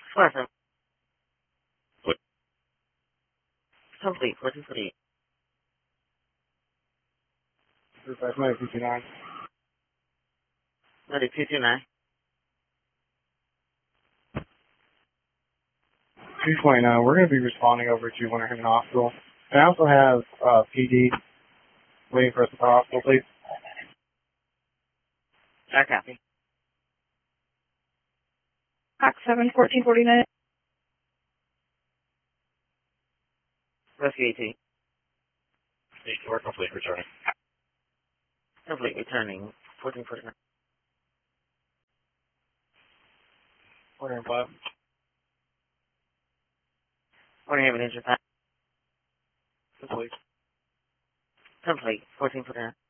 Pleasant. What? Complete. 1448. 259. 229. 229. We're going to be responding over to Winter Haven Hospital. And I also have PD waiting for us at the hospital, please. I copy. Hawk 7, 1449. Rescue 18. 8-4, complete, returning. Complete. Returning. 1449. 405. Winter Haven engine 5. Complete. Complete. 1449.